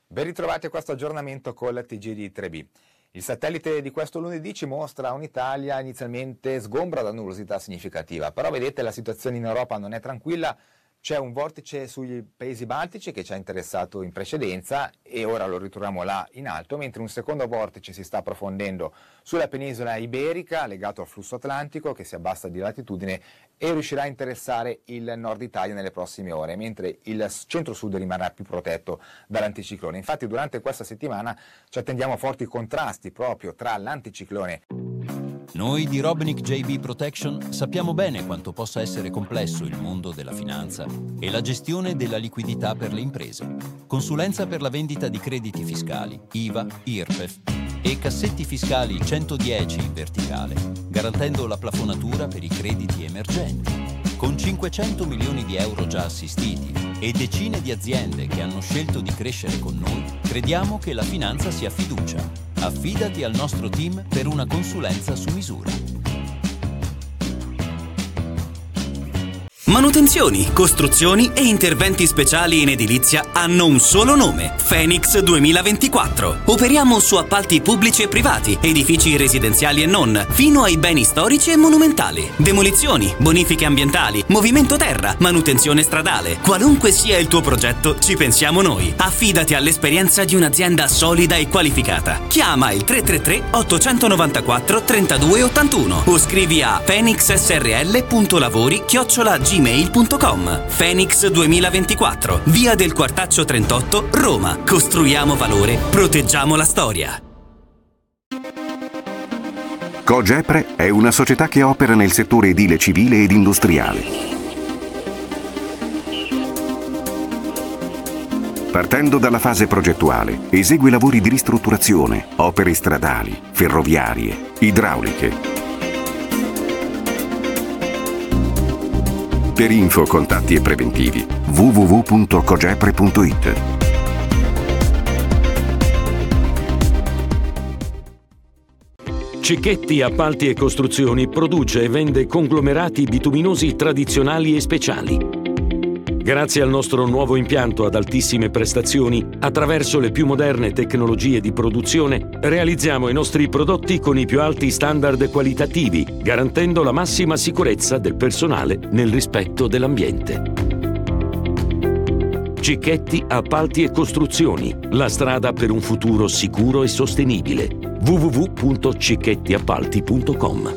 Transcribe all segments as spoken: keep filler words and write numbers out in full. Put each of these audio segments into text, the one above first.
Ben ritrovati a questo aggiornamento col T G di tre B. Il satellite di questo lunedì ci mostra un'Italia inizialmente sgombra da nuvolosità significativa, però vedete la situazione in Europa non è tranquilla, c'è un vortice sui paesi baltici che ci ha interessato in precedenza e ora lo ritroviamo là in alto, mentre un secondo vortice si sta approfondendo sulla penisola iberica legato al flusso atlantico che si abbassa di latitudine e riuscirà a interessare il nord Italia nelle prossime ore, mentre il centro-sud rimarrà più protetto dall'anticiclone. Infatti durante questa settimana ci attendiamo forti contrasti proprio tra l'anticiclone. Noi di Robnik J B Protection sappiamo bene quanto possa essere complesso il mondo della finanza e la gestione della liquidità per le imprese. Consulenza per la vendita di crediti fiscali, I V A, I R P E F e cassetti fiscali centodieci in verticale, garantendo la plafonatura per i crediti emergenti. Con cinquecento milioni di euro già assistiti e decine di aziende che hanno scelto di crescere con noi, crediamo che la finanza sia fiducia. Affidati al nostro team per una consulenza su misura. Manutenzioni, costruzioni e interventi speciali in edilizia hanno un solo nome: Phoenix duemilaventiquattro. Operiamo su appalti pubblici e privati, edifici residenziali e non, fino ai beni storici e monumentali. Demolizioni, bonifiche ambientali, movimento terra, manutenzione stradale. Qualunque sia il tuo progetto, ci pensiamo noi. Affidati all'esperienza di un'azienda solida e qualificata. Chiama il tre tre tre otto nove quattro tre due otto uno o scrivi a phoenix s r l punto lavori chiocciola gmail punto com. Phoenix duemilaventiquattro, via del Quartaccio trentotto, Roma. Costruiamo valore, proteggiamo la storia. Cogepre è una società che opera nel settore edile civile ed industriale. Partendo dalla fase progettuale, esegue lavori di ristrutturazione, opere stradali, ferroviarie, idrauliche. Per info, contatti e preventivi w w w punto cogepre punto i t. Cicchetti Appalti e Costruzioni produce e vende conglomerati bituminosi tradizionali e speciali. Grazie al nostro nuovo impianto ad altissime prestazioni, attraverso le più moderne tecnologie di produzione, realizziamo i nostri prodotti con i più alti standard qualitativi, garantendo la massima sicurezza del personale nel rispetto dell'ambiente. Cicchetti Appalti e Costruzioni, la strada per un futuro sicuro e sostenibile. w w w punto cicchetti appalti punto com.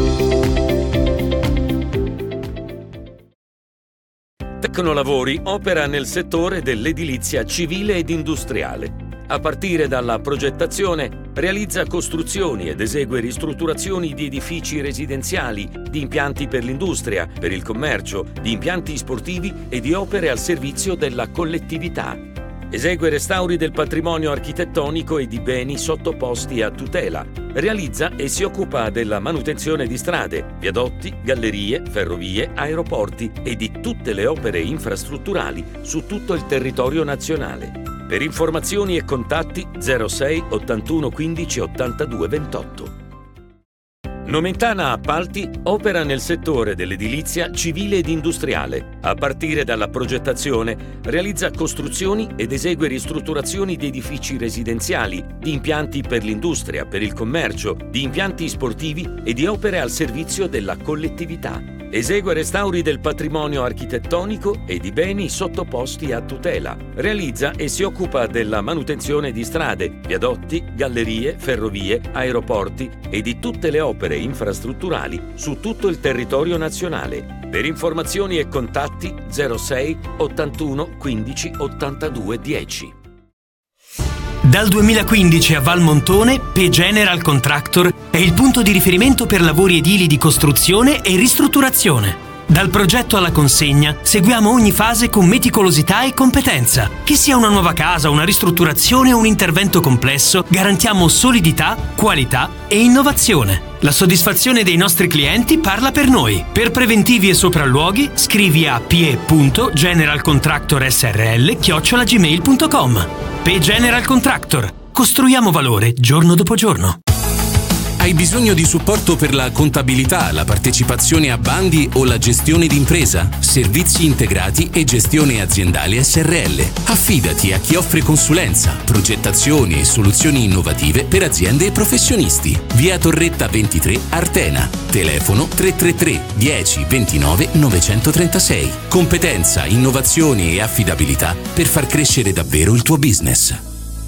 Tecnolavori opera nel settore dell'edilizia civile ed industriale. A partire dalla progettazione, realizza costruzioni ed esegue ristrutturazioni di edifici residenziali, di impianti per l'industria, per il commercio, di impianti sportivi e di opere al servizio della collettività. Esegue restauri del patrimonio architettonico e di beni sottoposti a tutela. Realizza e si occupa della manutenzione di strade, viadotti, gallerie, ferrovie, aeroporti e di tutte le opere infrastrutturali su tutto il territorio nazionale. Per informazioni e contatti zero sei ottantuno quindici ottantadue ventotto. Nomentana Appalti opera nel settore dell'edilizia civile ed industriale. A partire dalla progettazione, realizza costruzioni ed esegue ristrutturazioni di edifici residenziali, di impianti per l'industria, per il commercio, di impianti sportivi e di opere al servizio della collettività. Esegue restauri del patrimonio architettonico e di beni sottoposti a tutela. Realizza e si occupa della manutenzione di strade, viadotti, gallerie, ferrovie, aeroporti e di tutte le opere infrastrutturali su tutto il territorio nazionale. Per informazioni e contatti zero sei ottantuno quindici ottantadue dieci. Dal duemilaquindici a Valmontone, P General Contractor è il punto di riferimento per lavori edili di costruzione e ristrutturazione. Dal progetto alla consegna seguiamo ogni fase con meticolosità e competenza. Che sia una nuova casa, una ristrutturazione o un intervento complesso, garantiamo solidità, qualità e innovazione. La soddisfazione dei nostri clienti parla per noi. Per preventivi e sopralluoghi scrivi a p e punto general contractor s r l chiocciola gmail punto com. P General Contractor. Costruiamo valore giorno dopo giorno. Hai bisogno di supporto per la contabilità, la partecipazione a bandi o la gestione d'impresa? Servizi integrati e gestione aziendale S R L. Affidati a chi offre consulenza, progettazioni e soluzioni innovative per aziende e professionisti. Via Torretta ventitré, Artena. Telefono tre tre tre dieci ventinove novecentotrentasei. Competenza, innovazioni e affidabilità per far crescere davvero il tuo business.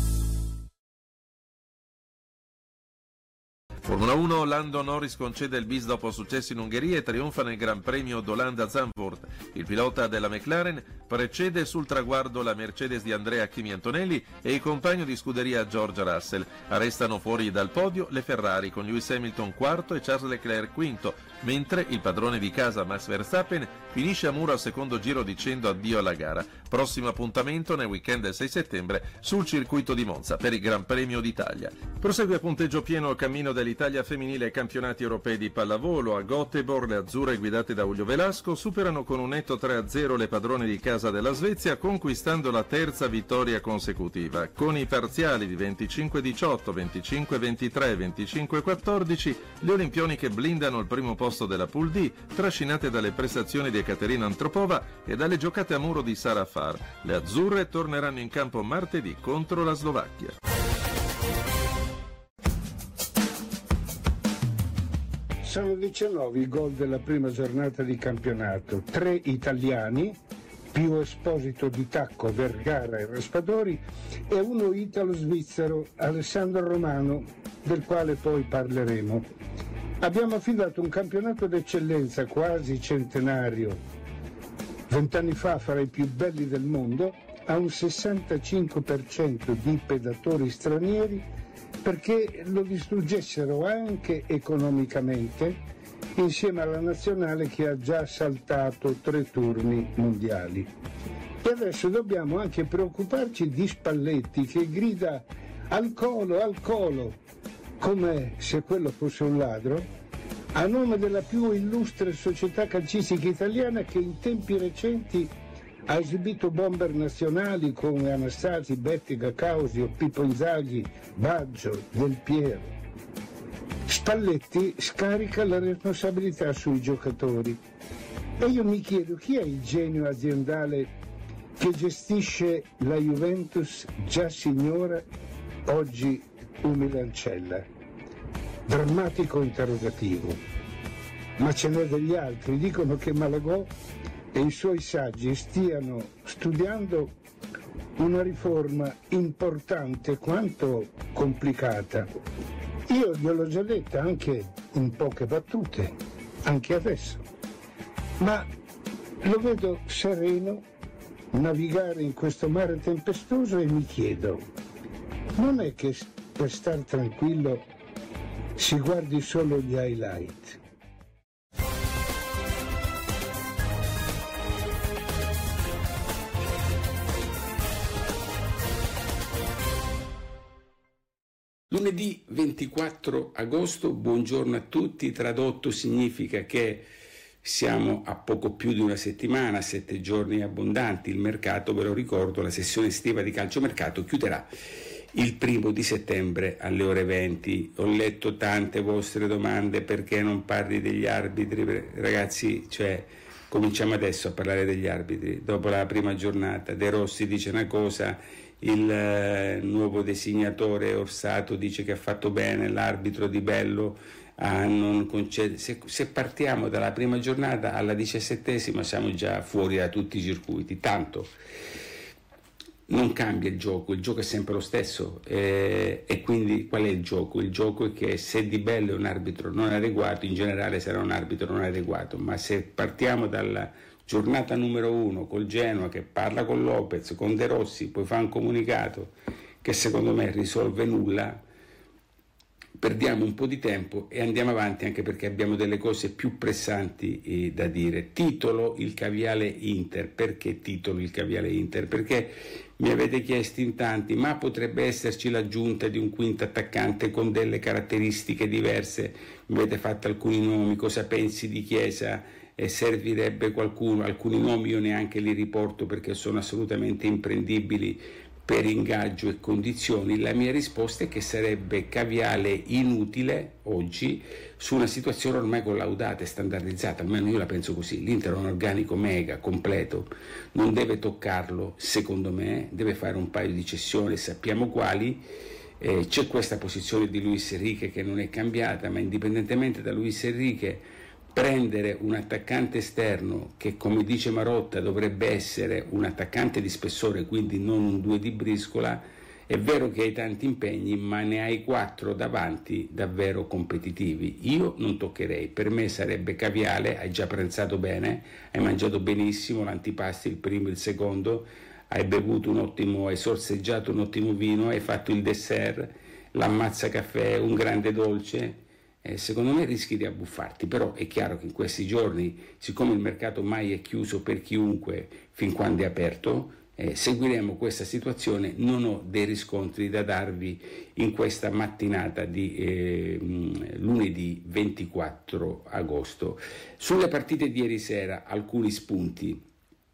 Formula uno, Lando Norris concede il bis dopo successo in Ungheria e trionfa nel Gran Premio d'Olanda Zandvoort. Il pilota della McLaren precede sul traguardo la Mercedes di Andrea Kimi Antonelli e il compagno di scuderia George Russell. Restano fuori dal podio le Ferrari con Lewis Hamilton quarto e Charles Leclerc quinto, mentre il padrone di casa Max Verstappen finisce a muro al secondo giro dicendo addio alla gara. Prossimo appuntamento nel weekend del sei settembre sul circuito di Monza per il Gran Premio d'Italia. Prosegue a punteggio pieno il cammino dell'Italia femminile ai campionati europei di pallavolo. A Göteborg le azzurre guidate da Julio Velasco superano con un netto tre a zero le padrone di casa della Svezia, conquistando la terza vittoria consecutiva. Con i parziali di venticinque diciotto, venticinque ventitré e venticinque quattordici, le olimpioniche blindano il primo posto della Pool D, trascinate dalle prestazioni di Ekaterina Antropova e dalle giocate a muro di Sara Farr. Le azzurre torneranno in campo martedì contro la Slovacchia. Sono diciannove i gol della prima giornata di campionato, tre italiani, più Esposito di Tacco, Vergara e Raspadori, e uno italo-svizzero, Alessandro Romano, del quale poi parleremo. Abbiamo affidato un campionato d'eccellenza quasi centenario, vent'anni fa fra i più belli del mondo, a un sessantacinque per cento di pedatori stranieri, perché lo distruggessero anche economicamente, insieme alla nazionale che ha già saltato tre turni mondiali. E adesso dobbiamo anche preoccuparci di Spalletti, che grida al colo, al colo, come se quello fosse un ladro, a nome della più illustre società calcistica italiana che in tempi recenti ha esibito bomber nazionali come Anastasi, Bettiga, Causio, Pippo Inzaghi, Baggio, Del Piero. Spalletti scarica la responsabilità sui giocatori. E io mi chiedo chi è il genio aziendale che gestisce la Juventus, già signora, oggi umile ancella. Drammatico interrogativo. Ma ce n'è degli altri. Dicono che Malagò e i suoi saggi stiano studiando una riforma importante quanto complicata. Io gliel'ho già detta anche in poche battute, anche adesso, ma lo vedo sereno navigare in questo mare tempestoso e mi chiedo, non è che per star tranquillo si guardi solo gli highlight? Lunedì ventiquattro agosto, buongiorno a tutti, tradotto significa che siamo a poco più di una settimana, sette giorni abbondanti. Il mercato, ve lo ricordo, la sessione estiva di calciomercato chiuderà il primo di settembre alle ore venti. Ho letto tante vostre domande, perché non parli degli arbitri? Ragazzi, cioè, cominciamo adesso a parlare degli arbitri. Dopo la prima giornata De Rossi dice una cosa, il eh, nuovo designatore Orsato dice che ha fatto bene, l'arbitro Di Bello a non concedere. Se, se partiamo dalla prima giornata alla diciassettesima siamo già fuori da tutti i circuiti. Tanto non cambia il gioco, il gioco è sempre lo stesso, eh, e quindi qual è il gioco? Il gioco è che se Di Bello è un arbitro non adeguato, in generale sarà un arbitro non adeguato, ma se partiamo dalla giornata numero uno col Genoa che parla con Lopez, con De Rossi, poi fa un comunicato che secondo me risolve nulla, perdiamo un po' di tempo e andiamo avanti, anche perché abbiamo delle cose più pressanti eh, da dire. Titolo il caviale Inter. Perché titolo il caviale Inter? Perché mi avete chiesto in tanti, ma potrebbe esserci l'aggiunta di un quinto attaccante con delle caratteristiche diverse? Mi avete fatto alcuni nomi, cosa pensi di Chiesa? E servirebbe qualcuno, alcuni nomi io neanche li riporto perché sono assolutamente imprendibili, per ingaggio e condizioni. La mia risposta è che sarebbe caviale inutile oggi su una situazione ormai collaudata e standardizzata, almeno io la penso così. L'Inter è un organico mega, completo, non deve toccarlo, secondo me, deve fare un paio di cessioni, sappiamo quali. Eh, c'è questa posizione di Luis Enrique che non è cambiata, ma indipendentemente da Luis Enrique, prendere un attaccante esterno che, come dice Marotta, dovrebbe essere un attaccante di spessore, quindi non un due di briscola, è vero che hai tanti impegni, ma ne hai quattro davanti davvero competitivi. Io non toccherei, per me sarebbe caviale, hai già pranzato bene, hai mangiato benissimo l'antipasti, il primo, il secondo, hai bevuto un ottimo, hai sorseggiato un ottimo vino, hai fatto il dessert, l'ammazza caffè, un grande dolce. Eh, secondo me rischi di abbuffarti, però è chiaro che in questi giorni, siccome il mercato mai è chiuso per chiunque fin quando è aperto, eh, seguiremo questa situazione. Non ho dei riscontri da darvi in questa mattinata di eh, lunedì ventiquattro agosto. Sulle partite di ieri sera alcuni spunti.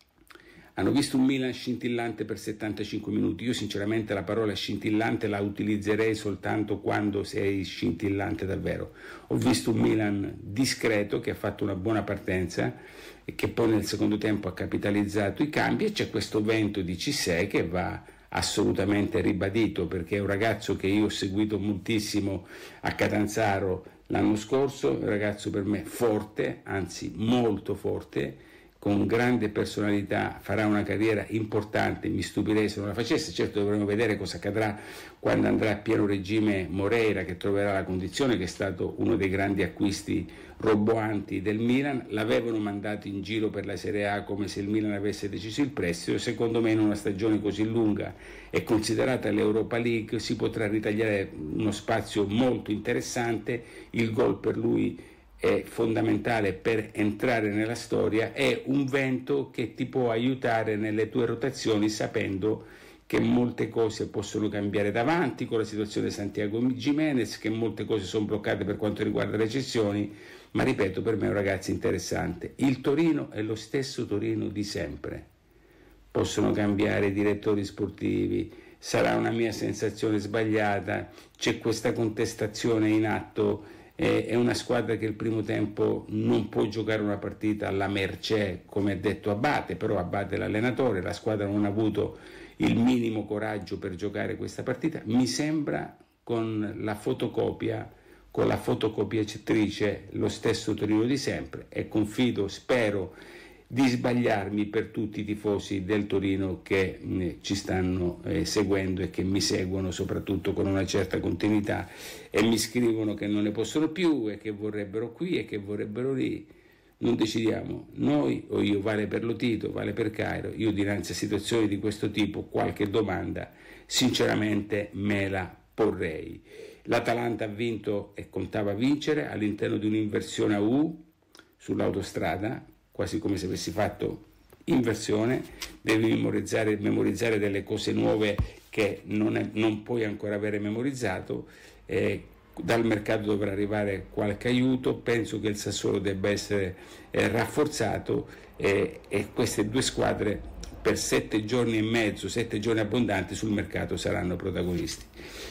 Hanno visto un Milan scintillante per settantacinque minuti. Io sinceramente la parola scintillante la utilizzerei soltanto quando sei scintillante davvero. Ho visto un Milan discreto che ha fatto una buona partenza e che poi nel secondo tempo ha capitalizzato i cambi, e c'è questo vento di Cissé che va assolutamente ribadito, perché è un ragazzo che io ho seguito moltissimo a Catanzaro l'anno scorso, un ragazzo per me forte, anzi molto forte, con grande personalità, farà una carriera importante, mi stupirei se non la facesse. Certo dovremo vedere cosa accadrà quando andrà a pieno regime Moreira, che troverà la condizione, che è stato uno dei grandi acquisti roboanti del Milan. L'avevano mandato in giro per la Serie A come se il Milan avesse deciso il prestito. Secondo me in una stagione così lunga e considerata l'Europa League si potrà ritagliare uno spazio molto interessante. Il gol per lui è fondamentale per entrare nella storia, è un vento che ti può aiutare nelle tue rotazioni, sapendo che molte cose possono cambiare davanti con la situazione di Santiago Giménez, che molte cose sono bloccate per quanto riguarda le cessioni, ma ripeto, per me è un ragazzo interessante. Il Torino è lo stesso Torino di sempre, possono cambiare i direttori sportivi, sarà una mia sensazione sbagliata, c'è questa contestazione in atto. È una squadra che il primo tempo non può giocare una partita alla mercé, come ha detto Abate, però Abate è l'allenatore, la squadra non ha avuto il minimo coraggio per giocare questa partita. Mi sembra con la fotocopia, con la fotocopiatrice, lo stesso Torino di sempre, e confido, spero di sbagliarmi per tutti i tifosi del Torino che eh, ci stanno eh, seguendo e che mi seguono soprattutto con una certa continuità e mi scrivono che non ne possono più e che vorrebbero qui e che vorrebbero lì. Non decidiamo noi o io, vale per Lotito, vale per Cairo. Io dinanzi a situazioni di questo tipo qualche domanda sinceramente me la porrei. L'Atalanta ha vinto e contava vincere all'interno di un'inversione a U sull'autostrada, quasi come se avessi fatto inversione. Devi memorizzare, memorizzare delle cose nuove che non, è, non puoi ancora avere memorizzato. Eh, dal mercato dovrà arrivare qualche aiuto, penso che il Sassuolo debba essere eh, rafforzato eh, e queste due squadre per sette giorni e mezzo, sette giorni abbondanti sul mercato saranno protagonisti.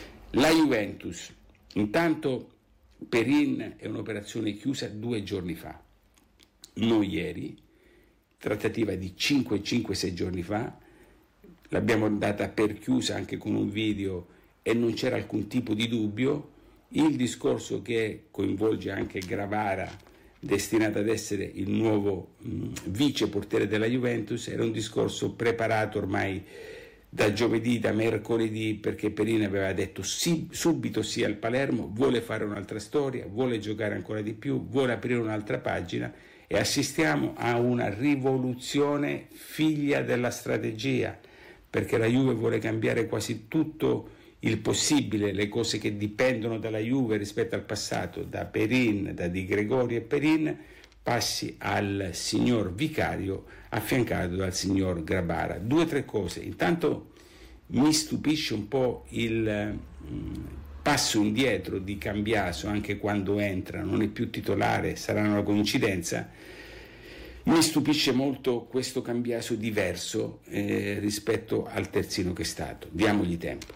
La Juventus, intanto Perin è un'operazione chiusa due giorni fa, non ieri, trattativa di cinque sei giorni fa, l'abbiamo andata per chiusa anche con un video e non c'era alcun tipo di dubbio. Il discorso che coinvolge anche Gravara, destinato ad essere il nuovo mh, vice portiere della Juventus, era un discorso preparato ormai da giovedì, da mercoledì, perché Perin aveva detto sì, subito sì al Palermo, vuole fare un'altra storia, vuole giocare ancora di più, vuole aprire un'altra pagina. E assistiamo a una rivoluzione figlia della strategia, perché la Juve vuole cambiare quasi tutto il possibile, le cose che dipendono dalla Juve rispetto al passato, da Perin, da Di Gregorio e Perin, passi al signor Vicario affiancato dal signor Grabara. Due o tre cose. Intanto mi stupisce un po' il mh, passo indietro di Cambiaso, anche quando entra, non è più titolare, sarà una coincidenza. Mi stupisce molto questo Cambiaso diverso eh, rispetto al terzino che è stato. Diamogli tempo.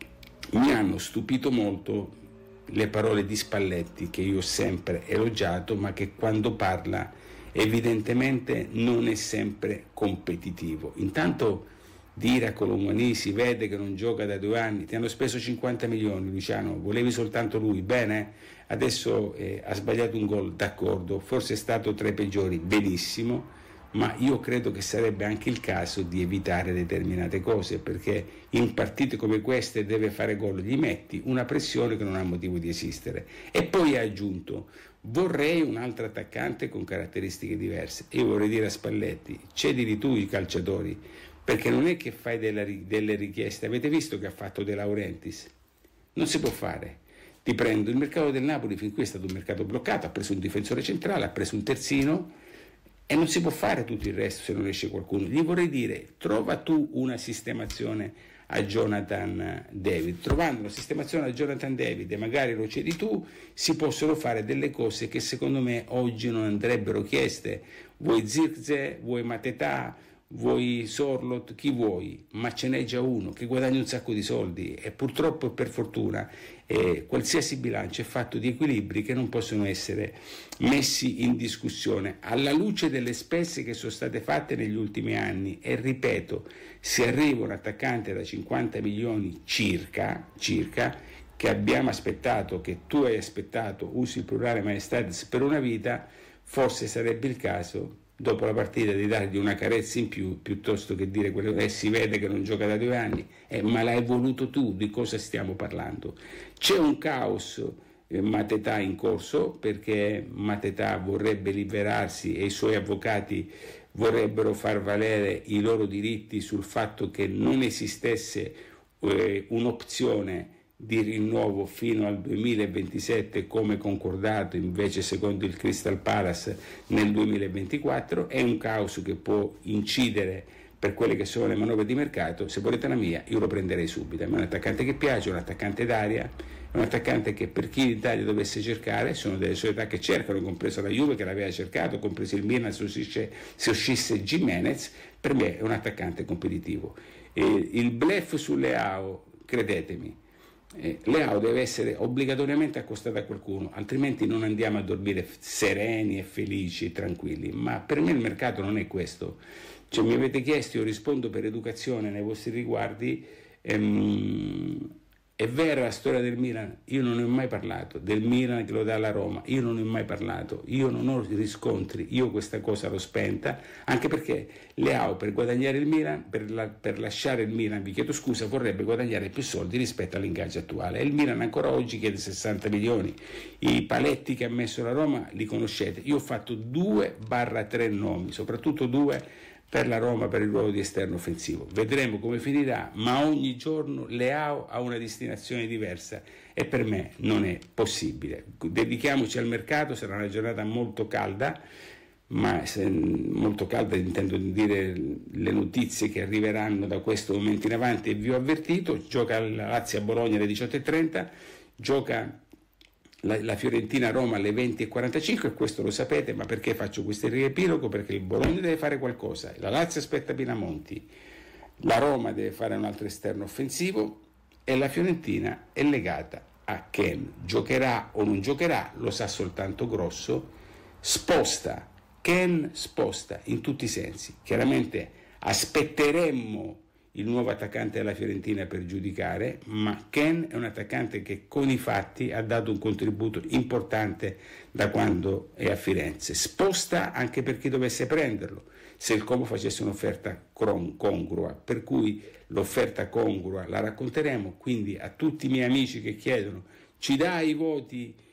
Mi hanno stupito molto le parole di Spalletti, che io ho sempre elogiato, ma che quando parla evidentemente non è sempre competitivo. Intanto dire a Colomani, si vede che non gioca da due anni, ti hanno speso cinquanta milioni, Luciano, volevi soltanto lui, bene, adesso eh, ha sbagliato un gol, d'accordo, forse è stato tra i peggiori, benissimo, ma io credo che sarebbe anche il caso di evitare determinate cose, perché in partite come queste deve fare gol, gli metti una pressione che non ha motivo di esistere. E poi ha aggiunto, vorrei un altro attaccante con caratteristiche diverse. Io vorrei dire a Spalletti, cedili tu i calciatori, perché non è che fai delle, delle richieste. Avete visto che ha fatto De Laurentiis? Non si può fare. Ti prendo il mercato del Napoli, fin qui è stato un mercato bloccato, ha preso un difensore centrale, ha preso un terzino, e non si può fare tutto il resto se non esce qualcuno. Gli vorrei dire, trova tu una sistemazione a Jonathan David. Trovando una sistemazione a Jonathan David e magari lo cedi tu, si possono fare delle cose che secondo me oggi non andrebbero chieste. Vuoi Zirkzee, vuoi Mateta, vuoi Sorloth, chi vuoi, ma ce n'è già uno che guadagna un sacco di soldi, e purtroppo e per fortuna eh, qualsiasi bilancio è fatto di equilibri che non possono essere messi in discussione alla luce delle spese che sono state fatte negli ultimi anni. E ripeto, se arriva un attaccante da cinquanta milioni circa, circa che abbiamo aspettato, che tu hai aspettato, usi il plurale maestatis, per una vita, forse sarebbe il caso dopo la partita di dargli una carezza in più, piuttosto che dire quello che eh, si vede che non gioca da due anni, eh, ma l'hai voluto tu, di cosa stiamo parlando? C'è un caos eh, Mateta in corso, perché Mateta vorrebbe liberarsi e i suoi avvocati vorrebbero far valere i loro diritti sul fatto che non esistesse eh, un'opzione di rinnovo fino al duemilaventisette come concordato invece secondo il Crystal Palace nel duemilaventiquattro. È un caos che può incidere per quelle che sono le manovre di mercato. Se volete la mia, io lo prenderei subito. È un attaccante che piace, un attaccante d'aria, è un attaccante che per chi l'Italia dovesse cercare, sono delle società che cercano, compreso la Juve che l'aveva cercato, compreso il Milan se uscisse, se uscisse Gimenez. Per me è un attaccante competitivo. E il bluff su Leao, credetemi, Eh, Leao deve essere obbligatoriamente accostato a qualcuno, altrimenti non andiamo a dormire sereni e felici e tranquilli. Ma per me il mercato non è questo. Cioè, mi avete chiesto, io rispondo per educazione nei vostri riguardi. ehm, È vera la storia del Milan, io non ne ho mai parlato, del Milan che lo dà alla Roma, io non ne ho mai parlato, io non ho riscontri, io questa cosa l'ho spenta, anche perché Leao per guadagnare il Milan, per, la, per lasciare il Milan, vi chiedo scusa, vorrebbe guadagnare più soldi rispetto all'ingaggio attuale, e il Milan ancora oggi chiede sessanta milioni, i paletti che ha messo la Roma li conoscete, io ho fatto due barra tre nomi, soprattutto due per la Roma per il ruolo di esterno offensivo. Vedremo come finirà, ma ogni giorno Leao ha una destinazione diversa e per me non è possibile. Dedichiamoci al mercato, sarà una giornata molto calda, ma se, molto calda intendo dire le notizie che arriveranno da questo momento in avanti, e vi ho avvertito, gioca la Lazio a Bologna alle diciotto e trenta, gioca La, la Fiorentina a Roma alle venti e quarantacinque, e questo lo sapete, ma perché faccio questo riepilogo? Perché il Bologna deve fare qualcosa, la Lazio aspetta Pinamonti, la Roma deve fare un altro esterno offensivo e la Fiorentina è legata a Ken. Giocherà o non giocherà lo sa soltanto Grosso, sposta Ken, sposta in tutti i sensi. Chiaramente aspetteremmo il nuovo attaccante della Fiorentina per giudicare, ma Ken è un attaccante che con i fatti ha dato un contributo importante da quando è a Firenze. Sposta anche per chi dovesse prenderlo, se il Como facesse un'offerta congrua, per cui l'offerta congrua la racconteremo. Quindi a tutti i miei amici che chiedono ci dai i voti